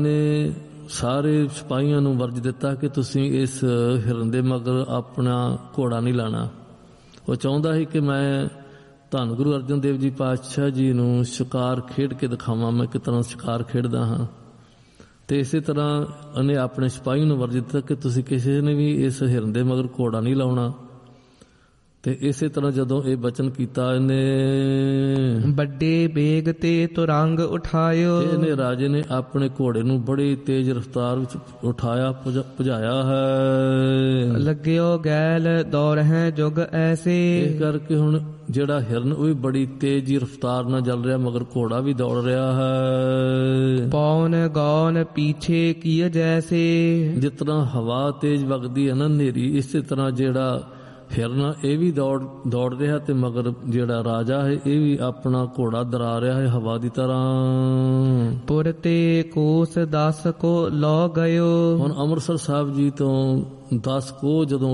ਨੇ ਸਾਰੇ ਸਿਪਾਹੀਆਂ ਨੂੰ ਵਰਜ ਦਿੱਤਾ ਕਿ ਤੁਸੀਂ ਇਸ ਹਿਰਨ ਦੇ ਮਗਰ ਆਪਣਾ ਘੋੜਾ ਨਹੀਂ ਲਾਣਾ। ਉਹ ਚਾਹੁੰਦਾ ਸੀ ਕਿ ਮੈਂ ਧੰਨ ਗੁਰੂ ਅਰਜਨ ਦੇਵ ਜੀ ਪਾਤਸ਼ਾਹ ਜੀ ਨੂੰ ਸ਼ਿਕਾਰ ਖੇਡ ਕੇ ਦਿਖਾਵਾਂ, ਮੈਂ ਕਿਸ ਤਰ੍ਹਾਂ ਸ਼ਿਕਾਰ ਖੇਡਦਾ ਹਾਂ। ਤੇ ਇਸੇ ਤਰ੍ਹਾਂ ਉਹਨੇ ਆਪਣੇ ਸਿਪਾਹੀ ਨੂੰ ਵਰਜ ਦਿੱਤਾ ਕਿ ਤੁਸੀਂ ਕਿਸੇ ਨੇ ਵੀ ਇਸ ਹਿਰਨ ਦੇ ਮਗਰ ਘੋੜਾ ਨਹੀਂ ਲਾਉਣਾ। ਤੇ ਇਸੇ ਤਰ੍ਹਾਂ ਜਦੋਂ ਇਹ ਬਚਨ ਕੀਤਾ ਇਹਨੇ, ਵੱਡੇ ਬੇਗ ਤੇ ਤੁਰੰਗ ਉਠਾਇਓ। ਇਹਨੇ ਰਾਜੇ ਨੇ ਆਪਣੇ ਘੋੜੇ ਨੂੰ ਬੜੀ ਤੇਜ਼ ਰਫ਼ਤਾਰ ਵਿੱਚ ਉਠਾਇਆ, ਭਜਾਇਆ ਹੈ। ਲੱਗਿਓ ਗੈਲ ਦੌੜਹਿ ਜੁਗ ਐਸੇ। ਇਸ ਕਰਕੇ ਹੁਣ ਜਿਹੜਾ ਹਿਰਨ ਉਹ ਵੀ ਬੜੀ ਤੇਜ਼ ਰਫ਼ਤਾਰ ਨਾਲ ਚੱਲ ਰਿਹਾ, ਮਗਰ ਘੋੜਾ ਵੀ ਦੌੜ ਰਿਹਾ ਹੈ। ਪੌਣ ਗੌਨ ਪੀਛੇ ਕੀਏ ਜੈਸੇ। ਜਿਸ ਤਰ੍ਹਾਂ ਹਵਾ ਤੇਜ਼ ਵਗਦੀ ਹੈ ਨਾ ਹਨੇਰੀ, ਇਸੇ ਤਰ੍ਹਾਂ ਜਿਹੜਾ ਹਿਰਨ ਇਹ ਵੀ ਦੌੜ ਰਿਹਾ ਤੇ ਮਗਰ ਜਿਹੜਾ ਰਾਜਾ ਹੈ ਇਹ ਵੀ ਆਪਣਾ ਘੋੜਾ ਦਰਾ ਰਿਹਾ ਹੈ ਹਵਾ ਦੀ ਤਰ੍ਹਾਂ। ਪੁਰ ਤੇ ਕੋਸ 10 ਕੋ ਲੋ ਗਇਓ। ਹੁਣ ਅੰਮ੍ਰਿਤਸਰ ਸਾਹਿਬ ਜੀ ਤੋਂ 10 ਕੋਹ ਜਦੋਂ